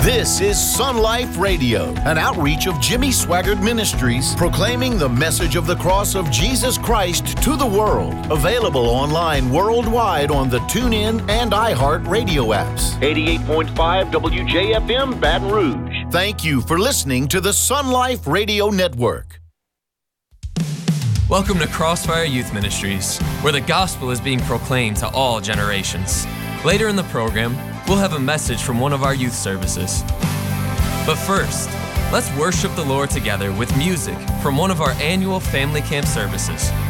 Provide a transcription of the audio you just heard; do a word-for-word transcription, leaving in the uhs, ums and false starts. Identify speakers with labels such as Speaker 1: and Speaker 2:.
Speaker 1: This is Sun Life Radio, an outreach of Jimmy Swaggart Ministries, proclaiming the message of the cross of Jesus Christ to the world. Available online worldwide on the TuneIn and iHeart radio apps.
Speaker 2: eighty-eight point five W J F M, Baton Rouge.
Speaker 1: Thank you for listening to the Sun Life Radio Network.
Speaker 3: Welcome to Crossfire Youth Ministries, where the gospel is being proclaimed to all generations. Later in the program, we'll have a message from one of our youth services. But first, let's worship the Lord together with music from one of our annual family camp services.